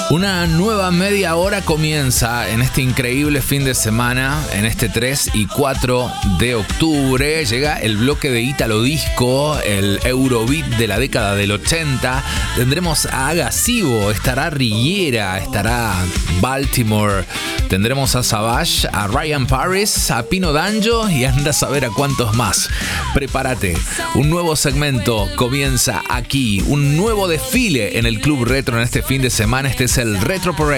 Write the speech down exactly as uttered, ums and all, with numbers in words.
Una nueva media hora comienza en este increíble fin de semana, en este tres y cuatro de octubre. Llega el bloque de Italo Disco, el Eurobeat de la década del ochenta. Tendremos a Agasivo, estará Riera, estará Baltimore. Tendremos a Savage, a Ryan Paris, a Pino Danjo y anda a saber a cuántos más. Prepárate, un nuevo segmento comienza aquí, un nuevo desfile en el Club Retro en este fin de semana. Este es el Retro Parade.